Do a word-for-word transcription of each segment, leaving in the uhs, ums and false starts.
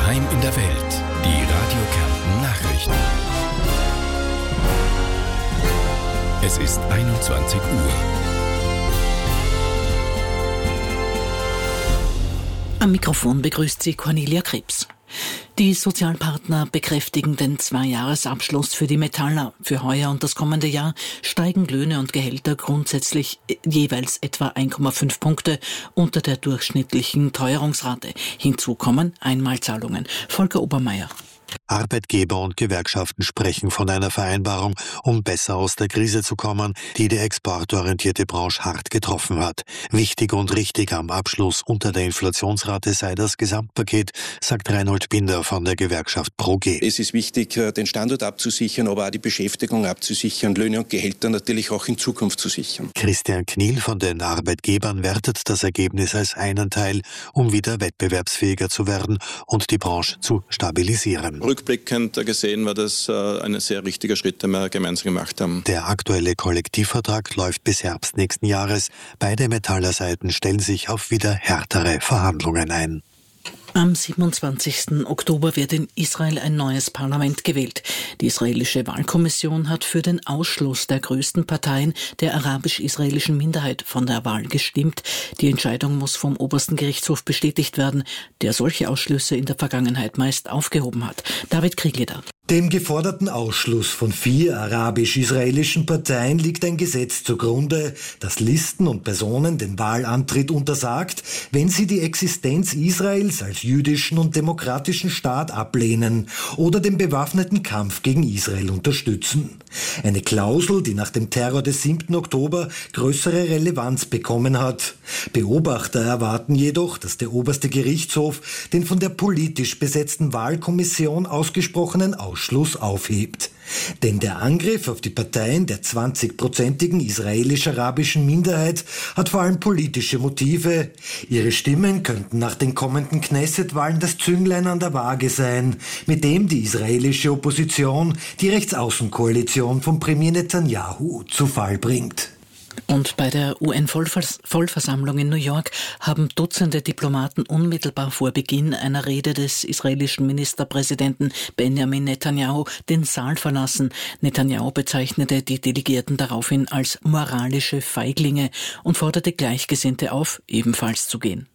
Daheim in der Welt. Die Radio Kärnten Nachrichten. Es ist einundzwanzig Uhr. Am Mikrofon begrüßt Sie Cornelia Krebs. Die Sozialpartner bekräftigen den Zweijahresabschluss für die Metaller. Für heuer und das kommende Jahr steigen Löhne und Gehälter grundsätzlich jeweils etwa eins Komma fünf Punkte unter der durchschnittlichen Teuerungsrate. Hinzu kommen Einmalzahlungen. Volker Obermeier. Arbeitgeber und Gewerkschaften sprechen von einer Vereinbarung, um besser aus der Krise zu kommen, die die exportorientierte Branche hart getroffen hat. Wichtig und richtig am Abschluss unter der Inflationsrate sei das Gesamtpaket, sagt Reinhold Binder von der Gewerkschaft ProG. Es ist wichtig, den Standort abzusichern, aber auch die Beschäftigung abzusichern, Löhne und Gehälter natürlich auch in Zukunft zu sichern. Christian Kniel von den Arbeitgebern wertet das Ergebnis als einen Teil, um wieder wettbewerbsfähiger zu werden und die Branche zu stabilisieren. Rückblickend gesehen war das äh, ein sehr richtiger Schritt, den wir gemeinsam gemacht haben. Der aktuelle Kollektivvertrag läuft bis Herbst nächsten Jahres. Beide Metallerseiten stellen sich auf wieder härtere Verhandlungen ein. Am siebenundzwanzigsten Oktober wird in Israel ein neues Parlament gewählt. Die israelische Wahlkommission hat für den Ausschluss der größten Parteien der arabisch-israelischen Minderheit von der Wahl gestimmt. Die Entscheidung muss vom obersten Gerichtshof bestätigt werden, der solche Ausschlüsse in der Vergangenheit meist aufgehoben hat. David Kriegeder. Dem geforderten Ausschluss von vier arabisch-israelischen Parteien liegt ein Gesetz zugrunde, das Listen und Personen den Wahlantritt untersagt, wenn sie die Existenz Israels als jüdischen und demokratischen Staat ablehnen oder den bewaffneten Kampf gegen Israel unterstützen. Eine Klausel, die nach dem Terror des siebten Oktober größere Relevanz bekommen hat. Beobachter erwarten jedoch, dass der oberste Gerichtshof den von der politisch besetzten Wahlkommission ausgesprochenen Ausschluss aufhebt. Denn der Angriff auf die Parteien der zwanzigprozentigen israelisch-arabischen Minderheit hat vor allem politische Motive. Ihre Stimmen könnten nach den kommenden Knesset-Wahlen das Zünglein an der Waage sein, mit dem die israelische Opposition die Rechtsaußenkoalition von Premier Netanyahu zu Fall bringt. Und bei der U N-Vollversammlung in New York haben Dutzende Diplomaten unmittelbar vor Beginn einer Rede des israelischen Ministerpräsidenten Benjamin Netanyahu den Saal verlassen. Netanyahu bezeichnete die Delegierten daraufhin als moralische Feiglinge und forderte Gleichgesinnte auf, ebenfalls zu gehen.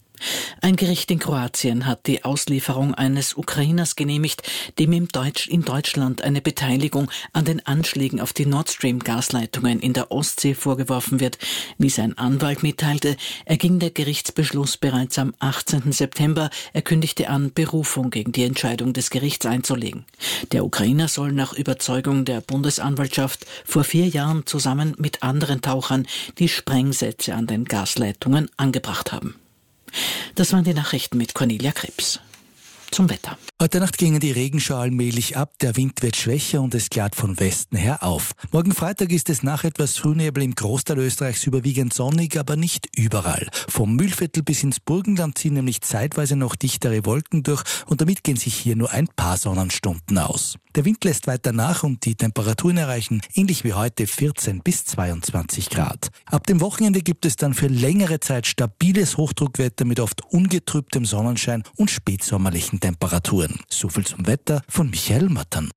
Ein Gericht in Kroatien hat die Auslieferung eines Ukrainers genehmigt, dem in Deutschland eine Beteiligung an den Anschlägen auf die Nord Stream Gasleitungen in der Ostsee vorgeworfen wird. Wie sein Anwalt mitteilte, erging der Gerichtsbeschluss bereits am achtzehnten September. Er kündigte an, Berufung gegen die Entscheidung des Gerichts einzulegen. Der Ukrainer soll nach Überzeugung der Bundesanwaltschaft vor vier Jahren zusammen mit anderen Tauchern die Sprengsätze an den Gasleitungen angebracht haben. Das waren die Nachrichten mit Cornelia Krebs. Zum Wetter. Heute Nacht gingen die Regenschauer allmählich ab, der Wind wird schwächer und es klart von Westen her auf. Morgen Freitag ist es nach etwas Frühnebel im Großteil Österreichs überwiegend sonnig, aber nicht überall. Vom Mühlviertel bis ins Burgenland ziehen nämlich zeitweise noch dichtere Wolken durch und damit gehen sich hier nur ein paar Sonnenstunden aus. Der Wind lässt weiter nach und die Temperaturen erreichen, ähnlich wie heute, vierzehn bis zweiundzwanzig Grad. Ab dem Wochenende gibt es dann für längere Zeit stabiles Hochdruckwetter mit oft ungetrübtem Sonnenschein und spätsommerlichen Temperaturen. So viel zum Wetter von Michael Mattern.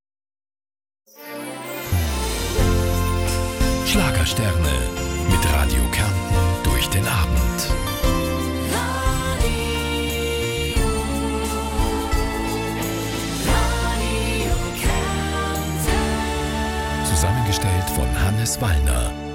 Schlagersterne mit Radio Kärnten durch den Abend. Radio, Radio Kärnten. Zusammengestellt von Hannes Wallner.